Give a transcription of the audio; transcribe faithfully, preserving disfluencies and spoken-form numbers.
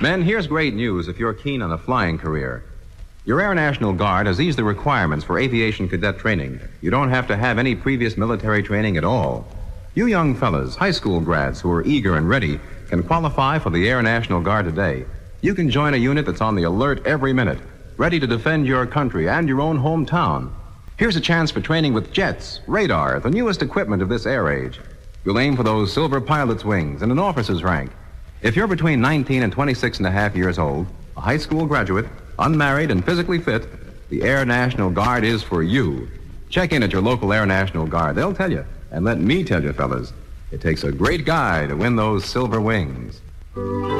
Men, here's great news if you're keen on a flying career. Your Air National Guard has eased the requirements for aviation cadet training. You don't have to have any previous military training at all. You young fellas, high school grads who are eager and ready, can qualify for the Air National Guard today. You can join a unit that's on the alert every minute, ready to defend your country and your own hometown. Here's a chance for training with jets, radar, the newest equipment of this air age. You'll aim for those silver pilot's wings and an officer's rank. If you're between nineteen and twenty-six and a half years old, a high school graduate, unmarried and physically fit, the Air National Guard is for you. Check in at your local Air National Guard. They'll tell you. And let me tell you, fellas, it takes a great guy to win those silver wings.